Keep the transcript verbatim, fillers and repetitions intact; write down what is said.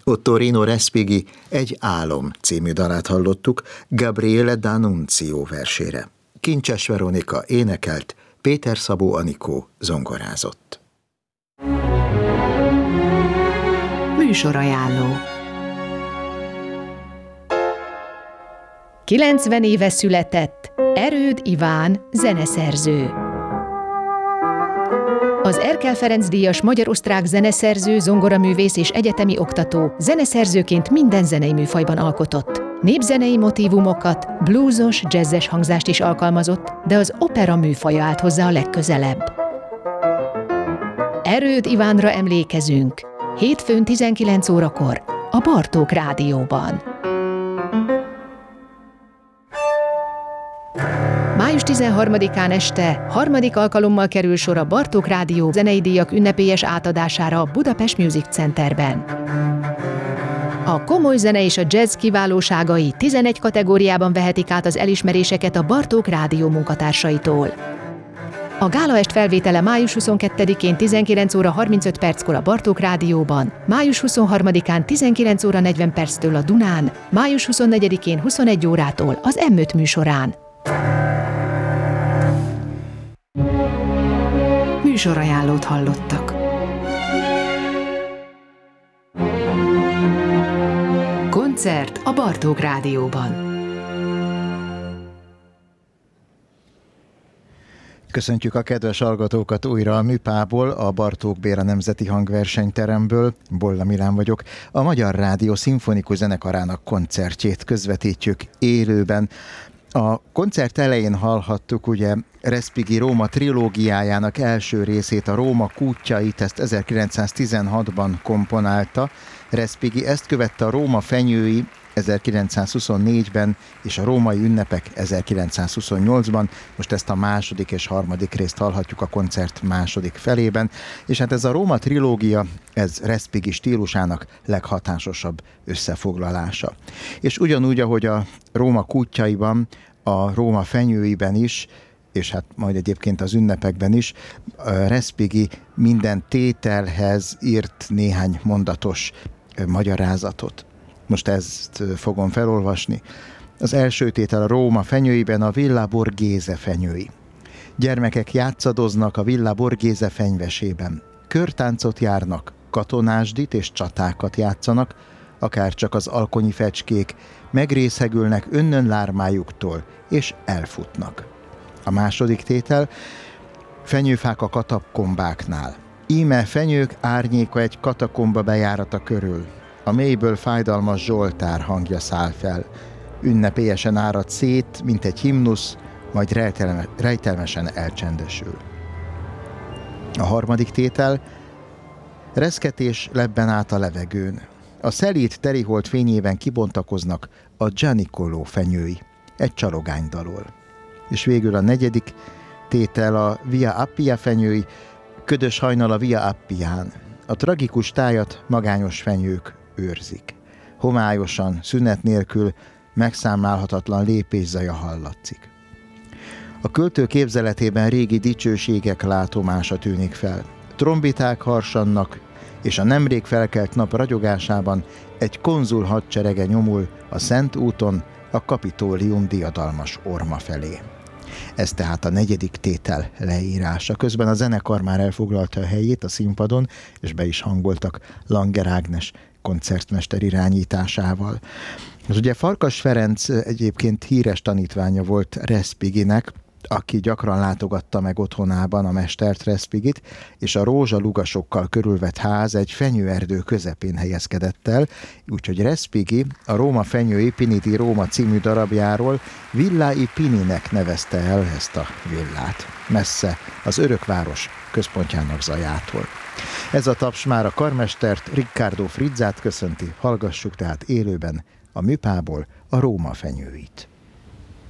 Ottorino Respighi Egy álom című dalát hallottuk Gabriele D'Annunzio versére. Kincses Veronika énekelt, Péter Szabó Anikó zongorázott. Műsorajánló. kilencven éve született Erőd Iván zeneszerző. Az Erkel Ferenc díjas magyar-osztrák zeneszerző, zongoraművész és egyetemi oktató zeneszerzőként minden zenei műfajban alkotott. Népzenei motívumokat, bluesos, jazzes hangzást is alkalmazott, de az opera műfaja állt hozzá a legközelebb. Erőd Ivánra emlékezünk. Hétfőn tizenkilenc órakor a Bartók Rádióban. május tizenharmadikán este harmadik alkalommal kerül sor a Bartók Rádió zenei díjak ünnepélyes átadására a Budapest Music Centerben. A komoly zene és a jazz kiválóságai tizenegy kategóriában vehetik át az elismeréseket a Bartók Rádió munkatársaitól. A gálaest felvétele május huszonkettedikén tizenkilenc óra harmincöt perckor a Bartók Rádióban, május huszonharmadikán tizenkilenc óra negyven perctől a Dunán, május huszonnegyedikén huszonegy órától az em öt műsorán. Műsorajánlót hallottak. Koncert a Bartók Rádióban. Köszöntjük a kedves hallgatókat újra a Műpából, a Bartók Béla Nemzeti Hangversenyteremből. Bolla Milán vagyok. A Magyar Rádió Szimfonikus Zenekarának koncertjét közvetítjük élőben. A koncert elején hallhattuk ugye Respighi Róma trilógiájának első részét, a Róma kútjait, ezt ezerkilencszáztizenhatban komponálta. Respighi, ezt követte a Róma fenyői ezerkilencszázhuszonnégyben, és a Római ünnepek ezerkilencszázhuszonnyolcban. Most ezt a második és harmadik részt hallhatjuk a koncert második felében, és hát ez a Róma trilógia, ez Respighi stílusának leghatásosabb összefoglalása. És ugyanúgy, ahogy a Róma kútjaiban, a Róma fenyőiben is, és hát majd egyébként az ünnepekben is, Respighi minden tételhez írt néhány mondatos magyarázatot. Most ezt fogom felolvasni. Az első tétel a Róma fenyőiben a Villa Borghese fenyői. Gyermekek játszadoznak a Villa Borghese fenyvesében. Körtáncot járnak, katonásdit és csatákat játszanak, akár csak az alkonyi fecskék, megrészegülnek önnön lármájuktól, és elfutnak. A második tétel, fenyőfák a katakombáknál. Íme fenyők árnyéka egy katakomba bejárata körül. A mélyből fájdalmas zsoltár hangja száll fel. Ünnepélyesen árad szét, mint egy himnusz, majd rejtelme, rejtelmesen elcsendesül. A harmadik tétel, reszketés lebben át a levegőn. A szelíd teriholt fényében kibontakoznak a Gianicolo fenyői, egy csalogánydalol. És végül a negyedik tétel a Via Appia fenyői, ködös hajnal a Via Appián. A tragikus tájat magányos fenyők őrzik. Homályosan, szünet nélkül megszámlálhatatlan lépészaja hallatszik. A költő képzeletében régi dicsőségek látomása tűnik fel. Trombiták harsannak, és a nemrég felkelt nap ragyogásában egy konzul hadserege nyomul a Szent úton a Kapitólium diadalmas orma felé. Ez tehát a negyedik tétel leírása. Közben a zenekar már elfoglalta a helyét a színpadon, és be is hangoltak Langer Ágnes koncertmester irányításával. Az ugye Farkas Ferenc egyébként híres tanítványa volt Respighinek, aki gyakran látogatta meg otthonában a mestert, Respighit, és a rózsalugasokkal körülvett ház egy fenyőerdő közepén helyezkedett el, úgyhogy Respighi a Róma fenyői Pini di Roma című darabjáról Villa i Pininek nevezte el ezt a villát, messze az örökváros központjának zajától. Ez a taps már a karmestert, Riccardo Frizzát köszönti, hallgassuk tehát élőben a Műpából a Róma fenyőit.